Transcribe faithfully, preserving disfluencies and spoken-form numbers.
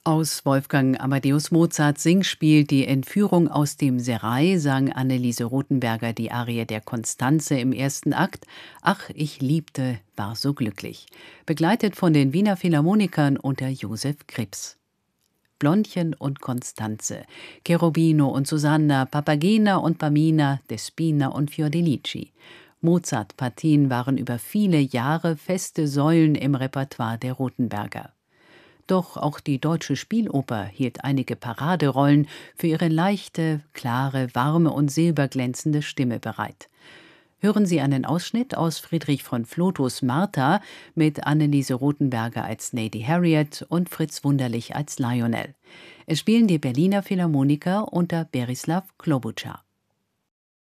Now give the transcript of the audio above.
Aus Wolfgang Amadeus Mozarts Singspiel Die Entführung aus dem Serail sang Anneliese Rothenberger die Arie der Constanze im ersten Akt »Ach, ich liebte, war so glücklich«, begleitet von den Wiener Philharmonikern unter Josef Krips. Blondchen und Constanze, Cherubino und Susanna, Papagena und Pamina, Despina und Fiordilici. Mozart-Partien waren über viele Jahre feste Säulen im Repertoire der Rothenberger. Doch auch die Deutsche Spieloper hielt einige Paraderollen für ihre leichte, klare, warme und silberglänzende Stimme bereit. Hören Sie einen Ausschnitt aus Friedrich von Flotows Martha mit Anneliese Rothenberger als Lady Harriet und Fritz Wunderlich als Lionel. Es spielen die Berliner Philharmoniker unter Berislav Klobuchar.